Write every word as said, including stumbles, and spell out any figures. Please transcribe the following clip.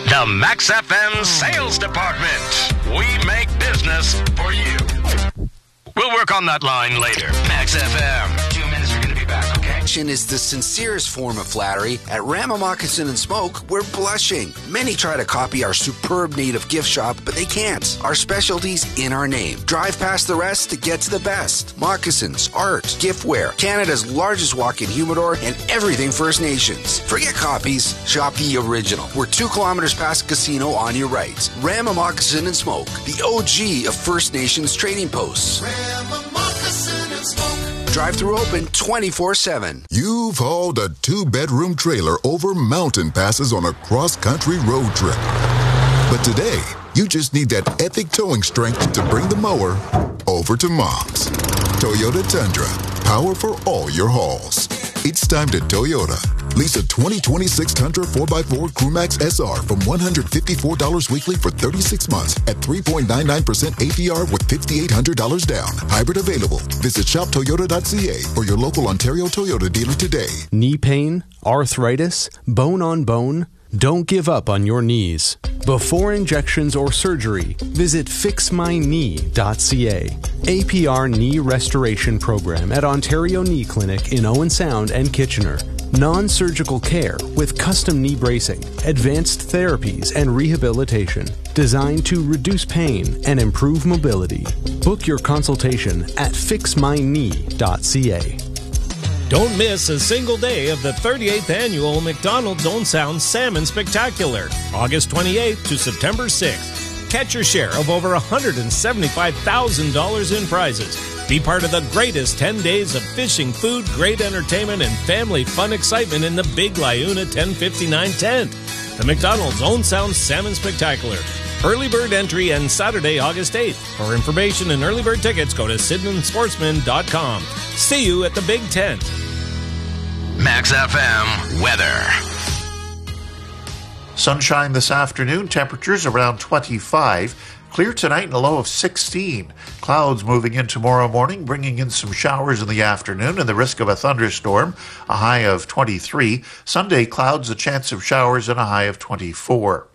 The Max F M Sales Department. We make business for you. We'll work on that line later. Max F M. Two minutes, we're going to be back, okay? Is the sincerest form of flattery. At Rama Moccasin and Smoke, we're blushing. Many try to copy our superb native gift shop, but they can't. Our specialty's in our name. Drive past the rest to get to the best. Moccasins, art, giftware, Canada's largest walk-in humidor, and everything First Nations. Forget copies. Shop the original. We're two kilometers past the casino on your right. Rama Moccasin and Smoke, the O G of First Nations trading posts. Rama Moccasin and Smoke. Drive-thru open twenty-four seven. You've hauled a two-bedroom trailer over mountain passes on a cross-country road trip. But today, you just need that epic towing strength to bring the mower over to Mom's. Toyota Tundra. Power for all your hauls. It's time to Toyota. Lease a twenty twenty-six Tundra four by four Crewmax S R from one hundred fifty-four dollars weekly for thirty-six months at three point nine nine percent A P R with five thousand eight hundred dollars down. Hybrid available. Visit shop toyota dot c a or your local Ontario Toyota dealer today. Knee pain, arthritis, bone on bone? Don't give up on your knees. Before injections or surgery, visit fix my knee dot c a. A P R Knee Restoration Program at Ontario Knee Clinic in Owen Sound and Kitchener. Non-surgical care with custom knee bracing, advanced therapies, and rehabilitation designed to reduce pain and improve mobility. Book your consultation at fix my knee dot c a. Don't miss a single day of the thirty-eighth Annual McDonald's Own Sound Salmon Spectacular, August twenty-eighth to September sixth. Catch your share of over one hundred seventy-five thousand dollars in prizes. Be part of the greatest ten days of fishing, food, great entertainment, and family fun excitement in the Big Liuna ten fifty-nine tent. The McDonald's Own Sound Salmon Spectacular. Early bird entry and Saturday, August eighth. For information and early bird tickets, go to Sidman Sportsman dot com. See you at the Big Tent. Max F M weather. Sunshine this afternoon, temperatures around twenty-five. Clear tonight and a low of sixteen. Clouds moving in tomorrow morning, bringing in some showers in the afternoon and the risk of a thunderstorm, a high of twenty-three. Sunday, clouds, a chance of showers, and a high of twenty-four.